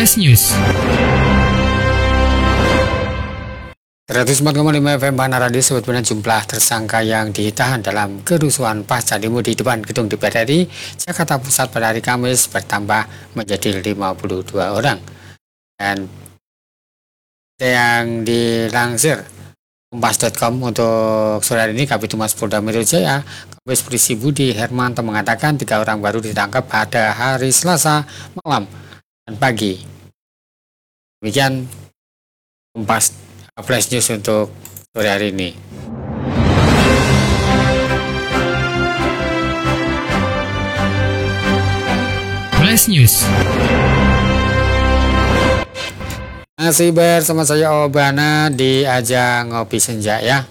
Flash News. 104,5 FM Bana Radio sebut benar jumlah tersangka yang ditahan dalam kerusuhan pasca demo di depan gedung DPR RI Jakarta Pusat pada hari Kamis bertambah menjadi 52 orang. Dan yang dilansir Kompas.com untuk sore hari ini, Kabid Humas Polda Metro Jaya, Kombes Polisi Budi Hermanto mengatakan 3 orang baru ditangkap pada hari Selasa malam dan pagi. Demikian Kompas Flash News untuk sore hari ini. Flash News. Masih bersama saya Obana di ajang Ngopi Senja ya.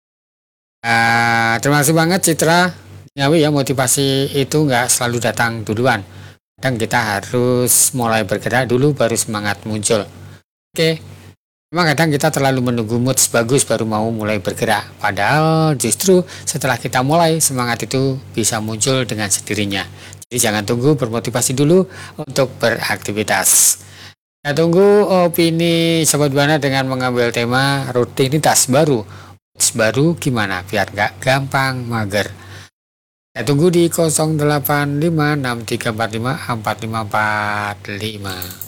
Terima kasih banget Citra Nyawi ya, motivasi itu nggak selalu datang duluan. Kadang kita harus mulai bergerak dulu baru semangat muncul. Oke. Memang kadang kita terlalu menunggu mood bagus baru mau mulai bergerak. Padahal justru setelah kita mulai, semangat itu bisa muncul dengan sendirinya. Jadi jangan tunggu, bermotivasi dulu untuk beraktivitas. Kita tunggu opini Sobat Bana dengan mengambil tema rutinitas baru. Moods baru gimana biar nggak gampang mager. Kita tunggu di 0856 345 4545.